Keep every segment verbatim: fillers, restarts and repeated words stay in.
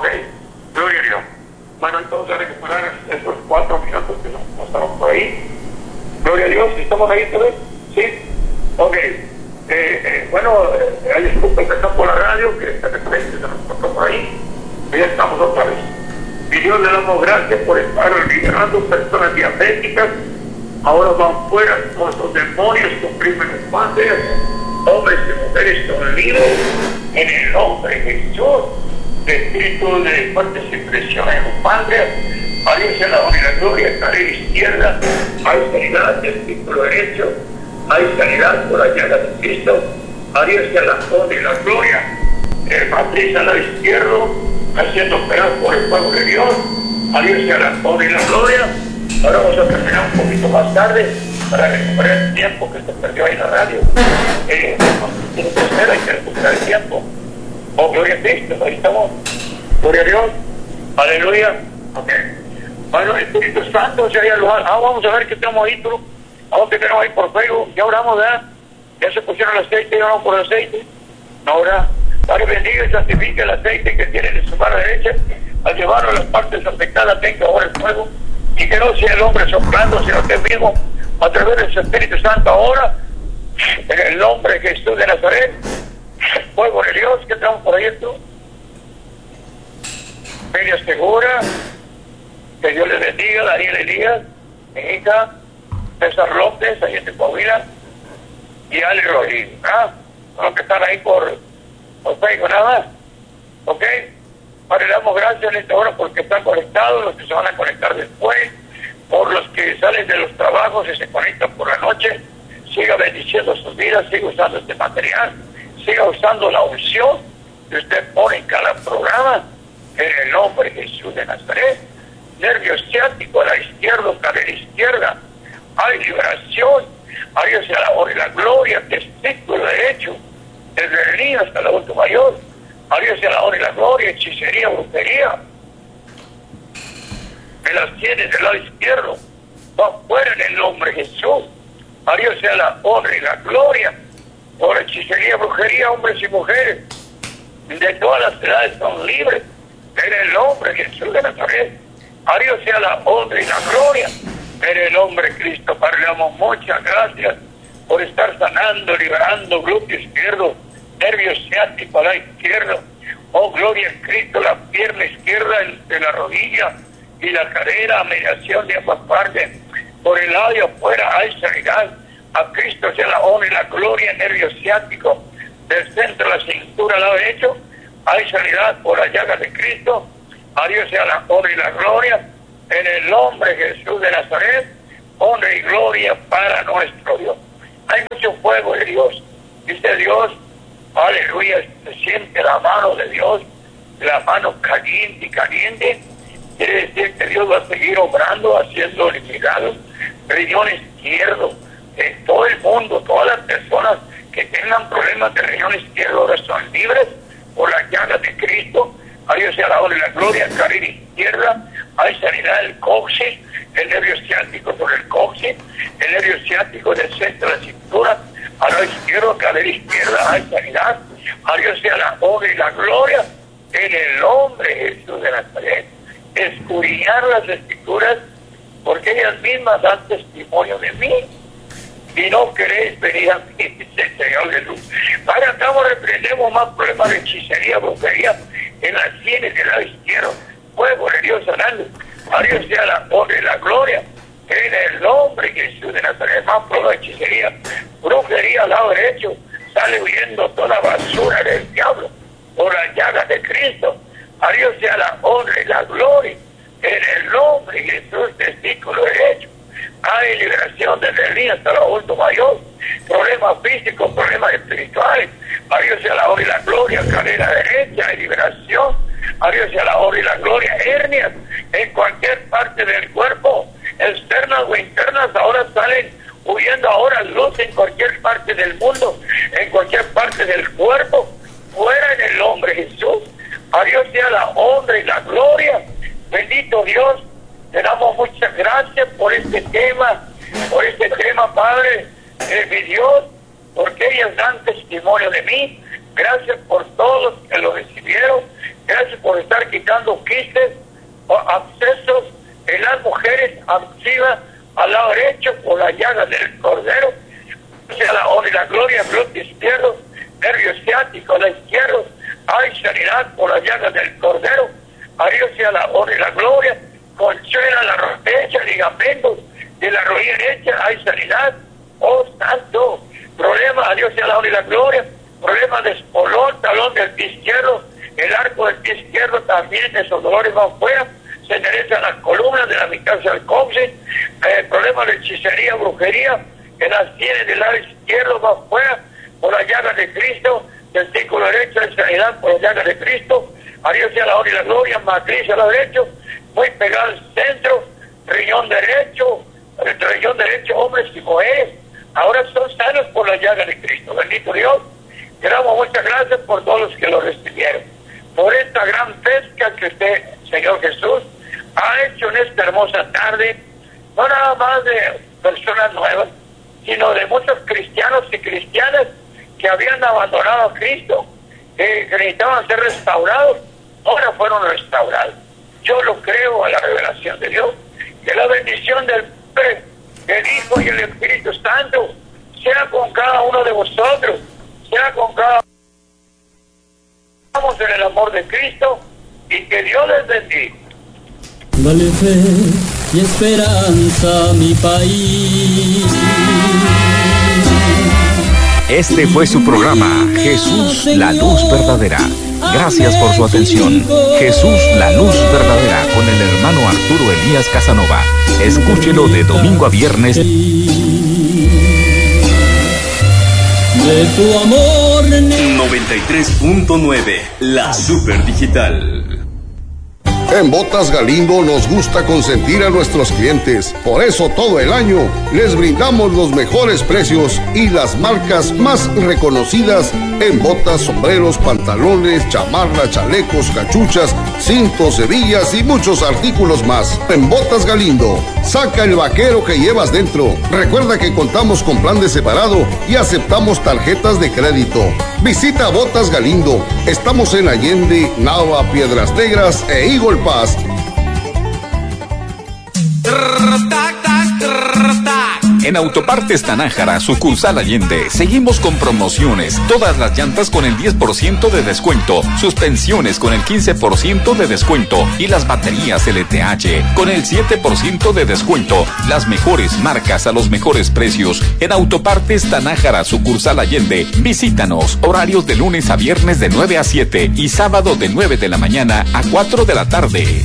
gloria a Dios. Bueno, entonces a recuperar esos cuatro minutos que nos pasaron por ahí. Gloria a Dios, ¿estamos ahí también? ¿Sí? Ok. Eh, eh, bueno, eh, hay disculpas que están por la radio, que de repente se nos cortó por ahí. Ya estamos otra vez. Y Dios le damos gracias por estar liberando personas diabéticas. Ahora van fuera todos los demonios que oprimen los padres. Hombres y mujeres son libres en el nombre de Jesús. De espíritu de fuertes impresiones en los padres. A Dios sea la honra y la gloria, carrera izquierda. Hay sanidad del círculo derecho. Hay sanidad por la llaga de Cristo. A Dios sea la honra y la gloria. El matriz al lado izquierdo, haciendo operar por el fuego de Dios. A Dios sea la honra y la gloria. Ahora vamos a terminar un poquito más tarde para recuperar el tiempo que se perdió ahí en la radio. Eh, tiene que ser, hay que recuperar el tiempo. Oh, gloria a Cristo, ahí estamos. Gloria a Dios. Aleluya. Ok. Bueno, el Espíritu Santo se haya alojado. Ah, vamos a ver qué tenemos ahí, tú. Vamos, que tenemos ahí por Facebook. Ya oramos, ¿verdad? Ya se pusieron el aceite, ya oramos por el aceite. No, ahora, Padre, bendiga y santifique el aceite que tienen en su mano derecha. Al llevarlo a las partes afectadas, tenga ahora el fuego. Y que no sea el hombre soplando, sino que mismo, a través del Espíritu Santo ahora, en el nombre de Jesús de Nazaret, fuego de Dios, que tenemos por ahí esto. Media segura, que Dios les bendiga, Daniel Elías, mi hija, César López, ahí en Coahuila, y Ale Rodríguez, ¿ah? Los que están ahí por, por Facebook, nada más, ¿ok? Padre, le damos gracias en esta hora porque están conectados, los que se van a conectar después, por los que salen de los trabajos y se conectan por la noche. Siga bendiciendo sus vidas, siga usando este material, siga usando la unción que usted pone en cada programa, en el nombre de Jesús de Nazaret. Nervio ciático a la izquierda, cadera izquierda, hay liberación, a Dios sea la honra y la gloria, testículo derecho, desde el niño hasta el adulto mayor. A Dios sea la honra y la gloria, hechicería, brujería. Me las tiene del lado izquierdo. Va fuera en el nombre de Jesús. A Dios sea la honra y la gloria. Por hechicería, brujería, hombres y mujeres. De todas las edades son libres. En el nombre de Jesús de Nazaret. A Dios sea la honra y la gloria. En el nombre de Cristo. Padre, le damos muchas gracias por estar sanando, liberando glúteo izquierdo, nervio ciático a la izquierda. Oh, gloria a Cristo, la pierna izquierda entre la rodilla y la cadera, mediación de ambas partes. Por el lado de afuera hay sanidad. A Cristo sea la honra y la gloria, nervio ciático. Del centro de la cintura al lado derecho hay sanidad por la llaga de Cristo. A Dios sea la honra y la gloria. En el nombre de Jesús de Nazaret, honra y gloria para nuestro Dios. Hay mucho fuego de Dios. Dice Dios, aleluya, se siente la mano de Dios, la mano caliente y caliente. Quiere decir que Dios va a seguir obrando, haciendo milagros. Riñón izquierdo, en todo el mundo, todas las personas que tengan problemas de riñón izquierdo ahora son libres por la llaga de Cristo. A Dios sea la honra y la gloria. Carrera izquierda, hay sanidad del coxis, el nervio ciático sobre el coxis, el nervio ciático del centro de la cintura. A la izquierda, cadera izquierda, hay sanidad. A Dios sea la honra y la gloria en el nombre de Jesús de Nazaret. Escudriñar las escrituras, porque ellas mismas dan testimonio de mí. Y no queréis venir a mí, dice el Señor Jesús. Para acá reprendemos más problemas de hechicería, brujería en las sienes del lado izquierdo. Fuego de Dios sanando. A Dios sea la honra y la gloria en el nombre de Jesús de Nazaret. Más problemas de hechicería, brujería al lado derecho. Sale huyendo toda basura del diablo por la llaga de Cristo. A Dios sea la honra y la gloria en el nombre de Jesús, testículo derecho. Hay liberación desde el niño hasta el adulto mayor. Problemas físicos, problemas espirituales. A Dios sea la honra y la gloria. Cadera derecha, hay liberación. A Dios sea la honra y la gloria. Hernias en cualquier parte del cuerpo, externas o internas, ahora salen huyendo ahora luz en cualquier parte del mundo, en cualquier parte del cuerpo. Fuera en el nombre de Jesús. A Dios sea la honra y la gloria. Bendito Dios. Te damos muchas gracias por este tema, por este tema, Padre, eh, mi Dios, porque ellas dan testimonio de mí. Gracias por todos que lo recibieron. Gracias por estar quitando presentando quistes o abscesos en las mujeres absivas al lado derecho por la llaga del cordero, sea la honra y la gloria, glúteo izquierdo, nervio ciático a la izquierda, hay sanidad por la llaga del cordero, a Dios sea la honra y la gloria, consuela la rodilla, ligamentos de la rodilla derecha, hay sanidad, oh santo, problema, a Dios sea la honra y la gloria, problema de espolón, talón del pie izquierdo, el arco del pie izquierdo también, esos dolores van fuera, se enderezan las columnas de la mitad del coxis, eh, problema de hechicería, brujería, en las sienes del lado izquierdo va fuera, por la llaga de Cristo, testículo derecho de sanidad por la llaga de Cristo, a Dios sea la honra y la gloria, matriz a la derecha, muy pegado al centro, riñón derecho, el riñón derecho, hombres y mujeres, ahora son sanos por la llaga de Cristo, bendito Dios, te damos muchas gracias por todos los que lo recibieron, por esta gran pesca que usted, Señor Jesús, ha hecho en esta hermosa tarde, no nada más de personas nuevas, sino de muchos cristianos y cristianas que habían abandonado a Cristo, que necesitaban ser restaurados, ahora fueron restaurados. Yo lo creo a la revelación de Dios, que la bendición del Padre, el Hijo y el Espíritu Santo sea con cada uno de vosotros, sea con cada uno. Estamos en el amor de Cristo y que Dios les bendiga. Dale fe y esperanza a mi país. Este fue su programa, Jesús, la luz verdadera. Gracias por su atención. Jesús, la luz verdadera, con el hermano Arturo Elías Casanova. Escúchelo de domingo a viernes. De tu amor. noventa y tres punto nueve, la Super Digital. En Botas Galindo nos gusta consentir a nuestros clientes. Por eso todo el año les brindamos los mejores precios y las marcas más reconocidas en botas, sombreros, pantalones, chamarras, chalecos, cachuchas, cintos, hebillas y muchos artículos más. En Botas Galindo, saca el vaquero que llevas dentro. Recuerda que contamos con plan de separado y aceptamos tarjetas de crédito. Visita Botas Galindo. Estamos en Allende, Nava, Piedras Negras e Eagle Pass. En Autopartes Tanájara, sucursal Allende, seguimos con promociones. Todas las llantas con el diez por ciento de descuento, suspensiones con el quince por ciento de descuento y las baterías L T H con el siete por ciento de descuento. Las mejores marcas a los mejores precios. En Autopartes Tanájara, sucursal Allende, visítanos. Horarios de lunes a viernes de nueve a siete y sábado de nueve de la mañana a cuatro de la tarde.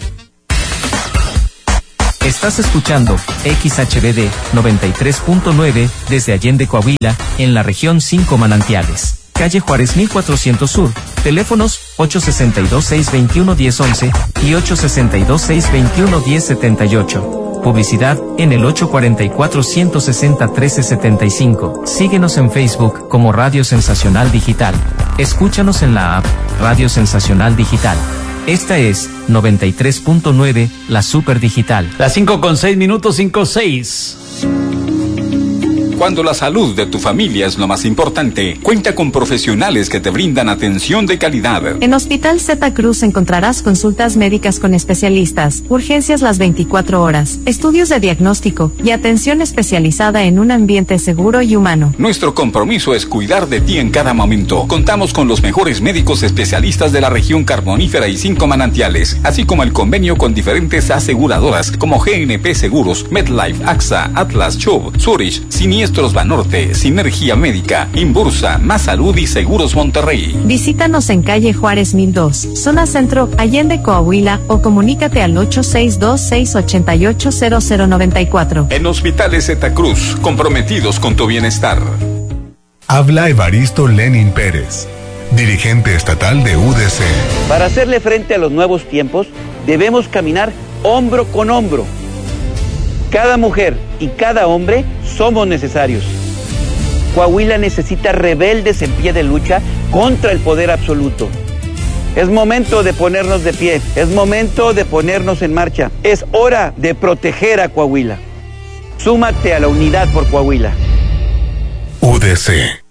Estás escuchando X H B D noventa y tres punto nueve desde Allende, Coahuila, en la región cinco Manantiales. Calle Juárez mil cuatrocientos Sur. Teléfonos ocho seis dos, seis dos uno, uno cero once y ocho seis dos, seis dos uno, uno cero siete ocho. Publicidad en el ocho cuatro cuatro, uno seis cero, uno tres siete cinco. Síguenos en Facebook como Radio Sensacional Digital. Escúchanos en la app Radio Sensacional Digital. Esta es noventa y tres punto nueve, la Super Digital. Las cinco con seis minutos, cinco seis. Cuando la salud de tu familia es lo más importante, cuenta con profesionales que te brindan atención de calidad. En Hospital Zeta Cruz encontrarás consultas médicas con especialistas, urgencias las veinticuatro horas, estudios de diagnóstico y atención especializada en un ambiente seguro y humano. Nuestro compromiso es cuidar de ti en cada momento. Contamos con los mejores médicos especialistas de la región carbonífera y cinco manantiales, así como el convenio con diferentes aseguradoras como G N P Seguros, MedLife, AXA, Atlas, Chubb, Zurich, Siniestro Banorte, Sinergia Médica, Inbursa, Más Salud y Seguros Monterrey. Visítanos en calle Juárez mil dos, zona centro, Allende, Coahuila, o comunícate al ocho seis dos, seis ocho ocho, cero cero nueve cuatro. En Hospitales Zeta Cruz, comprometidos con tu bienestar. Habla Evaristo Lenin Pérez, dirigente estatal de U D C. Para hacerle frente a los nuevos tiempos, debemos caminar hombro con hombro. Cada mujer y cada hombre somos necesarios. Coahuila necesita rebeldes en pie de lucha contra el poder absoluto. Es momento de ponernos de pie, es momento de ponernos en marcha. Es hora de proteger a Coahuila. Súmate a la unidad por Coahuila. U D C.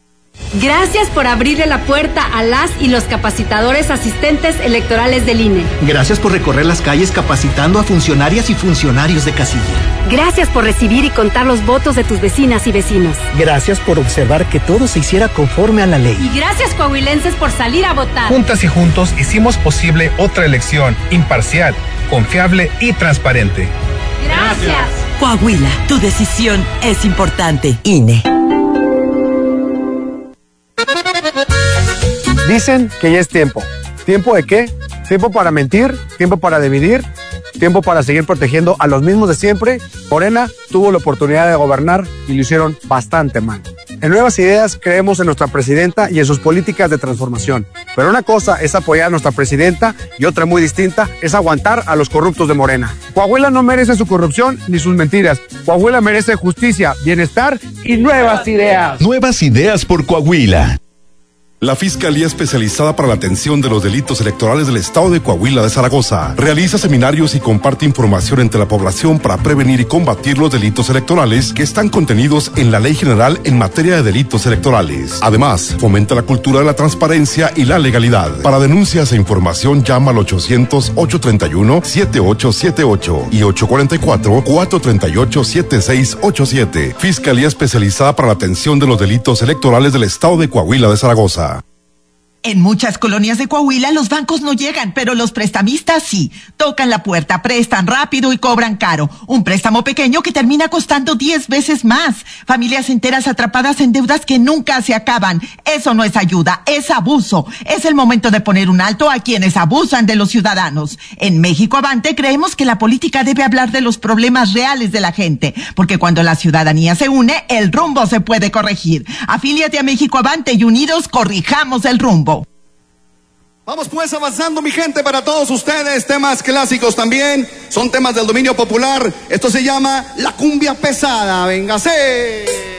Gracias por abrirle la puerta a las y los capacitadores asistentes electorales del I N E. Gracias por recorrer las calles capacitando a funcionarias y funcionarios de casilla. Gracias por recibir y contar los votos de tus vecinas y vecinos. Gracias por observar que todo se hiciera conforme a la ley. Y gracias, coahuilenses, por salir a votar. Juntas y juntos hicimos posible otra elección imparcial, confiable y transparente. Gracias. Coahuila, tu decisión es importante. I N E. Dicen que ya es tiempo. ¿Tiempo de qué? Tiempo para mentir, tiempo para dividir, tiempo para seguir protegiendo a los mismos de siempre. Morena tuvo la oportunidad de gobernar y lo hicieron bastante mal. En Nuevas Ideas creemos en nuestra presidenta y en sus políticas de transformación. Pero una cosa es apoyar a nuestra presidenta y otra muy distinta es aguantar a los corruptos de Morena. Coahuila no merece su corrupción ni sus mentiras. Coahuila merece justicia, bienestar y nuevas ideas. Nuevas Ideas por Coahuila. La Fiscalía Especializada para la Atención de los Delitos Electorales del Estado de Coahuila de Zaragoza realiza seminarios y comparte información entre la población para prevenir y combatir los delitos electorales que están contenidos en la Ley General en materia de delitos electorales. Además, fomenta la cultura de la transparencia y la legalidad. Para denuncias e información llama al ochocientos, ocho treinta y uno, siete ocho siete ocho y ocho cuarenta y cuatro, cuatro treinta y ocho, siete seis ocho siete. Fiscalía Especializada para la Atención de los Delitos Electorales del Estado de Coahuila de Zaragoza. En muchas colonias de Coahuila los bancos no llegan, pero los prestamistas sí. Tocan la puerta, prestan rápido y cobran caro. Un préstamo pequeño que termina costando diez veces más. Familias enteras atrapadas en deudas que nunca se acaban. Eso no es ayuda, es abuso. Es el momento de poner un alto a quienes abusan de los ciudadanos. En México Avante creemos que la política debe hablar de los problemas reales de la gente, porque cuando la ciudadanía se une, el rumbo se puede corregir. Afíliate a México Avante y unidos corrijamos el rumbo. Vamos pues avanzando, mi gente, para todos ustedes, temas clásicos también, son temas del dominio popular. Esto se llama La Cumbia Pesada. Véngase.